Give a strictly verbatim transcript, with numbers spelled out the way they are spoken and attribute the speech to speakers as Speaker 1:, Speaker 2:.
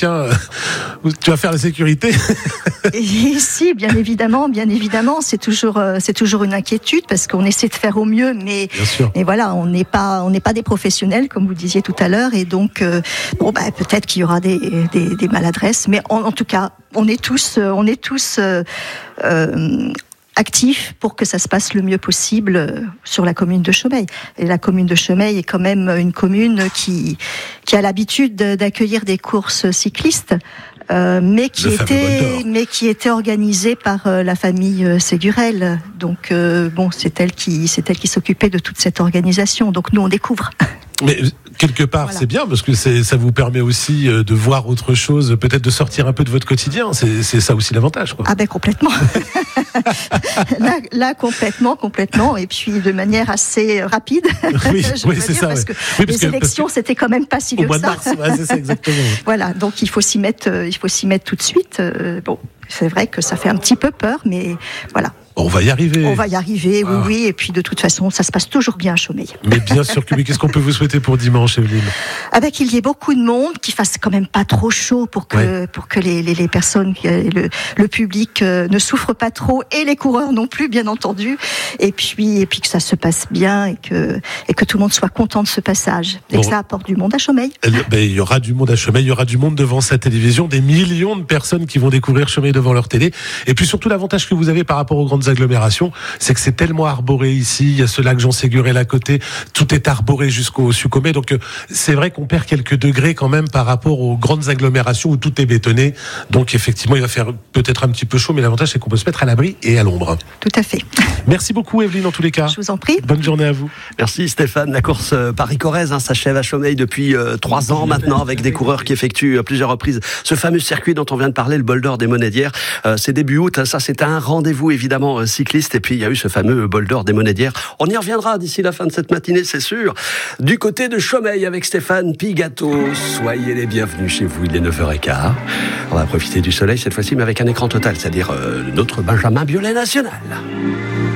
Speaker 1: tiens, tu vas faire la sécurité.
Speaker 2: Et si, bien évidemment, bien évidemment, c'est toujours, euh, c'est toujours une inquiétude parce qu'on essaie de faire au mieux, mais, mais voilà, on n'est pas, on n'est pas des professionnels, comme vous disiez tout à l'heure, et donc, euh, bon, bah, peut-être qu'il y aura des, des, des maladresses, mais en, en tout cas, on est tous, euh, on est tous euh, euh, actifs pour que ça se passe le mieux possible sur la commune de Chaumeil. Et la commune de Chaumeil est quand même une commune qui, qui a l'habitude d'accueillir des courses cyclistes. Euh, mais qui était, mais qui était organisée par euh, la famille euh, Ségurel. Donc euh, bon, c'est elle qui, c'est elle qui s'occupait de toute cette organisation. Donc nous, on découvre.
Speaker 1: Mais quelque part, voilà. C'est bien parce que c'est, ça vous permet aussi de voir autre chose, peut-être de sortir un peu de votre quotidien. C'est, c'est ça aussi l'avantage, quoi.
Speaker 2: Ah ben complètement. là, là, complètement, complètement, et puis de manière assez rapide.
Speaker 1: Oui, oui c'est
Speaker 2: dire,
Speaker 1: ça.
Speaker 2: Parce
Speaker 1: ouais.
Speaker 2: que
Speaker 1: oui, parce
Speaker 2: les
Speaker 1: que,
Speaker 2: élections,
Speaker 1: parce que...
Speaker 2: c'était quand même pas si vieux
Speaker 1: que ça.
Speaker 2: Au mois de
Speaker 1: mars, ouais, c'est ça exactement.
Speaker 2: Voilà, donc il faut s'y mettre, il faut s'y mettre tout de suite. Euh, bon, c'est vrai que ça fait un petit peu peur, mais voilà.
Speaker 1: On va y arriver.
Speaker 2: On va y arriver, oui,
Speaker 1: ah.
Speaker 2: oui. Et puis de toute façon, ça se passe toujours bien à Chaumeil.
Speaker 1: Mais bien sûr que oui. Qu'est-ce qu'on peut vous souhaiter pour dimanche, Evelyne ?
Speaker 2: Avec qu'il y ait beaucoup de monde, qu'il fasse quand même pas trop chaud pour que ouais. pour que les, les, les personnes, le, le public euh, ne souffre pas trop et les coureurs non plus, bien entendu. Et puis et puis que ça se passe bien et que et que tout le monde soit content de ce passage et bon. que ça apporte du monde à Chaumeil.
Speaker 1: Ben, il y aura du monde à Chaumeil, il y aura du monde devant sa télévision, des millions de personnes qui vont découvrir Chaumeil devant leur télé. Et puis surtout l'avantage que vous avez par rapport aux grandes agglomérations, c'est que c'est tellement arboré ici, il y a ce lac Jean Ségurel à côté, tout est arboré jusqu'au Succomet, donc c'est vrai qu'on perd quelques degrés quand même par rapport aux grandes agglomérations où tout est bétonné, donc effectivement il va faire peut-être un petit peu chaud, mais l'avantage c'est qu'on peut se mettre à l'abri et à l'ombre.
Speaker 2: Tout à fait.
Speaker 1: Merci beaucoup Evelyne en tous les cas.
Speaker 2: Je vous en prie.
Speaker 1: Bonne journée à vous.
Speaker 3: Merci Stéphane. La course Paris-Corrèze hein, s'achève à Chaumeil depuis euh, trois ans maintenant avec des coureurs qui effectuent à plusieurs reprises ce fameux circuit dont on vient de parler, le Bol d'Or des Monédières. Euh, c'est début août, hein, ça c'est un rendez-vous évidemment euh, cycliste et puis il y a eu ce fameux Bol d'Or des Monédières. On y reviendra d'ici la fin de cette matinée, c'est sûr. Du côté de Chaumeil avec Stéphane Pigato. Soyez les bienvenus chez vous, il est neuf heures quinze. On va profiter du soleil cette fois-ci, mais avec un écran total, c'est-à-dire euh, notre Benjamin Biolay national.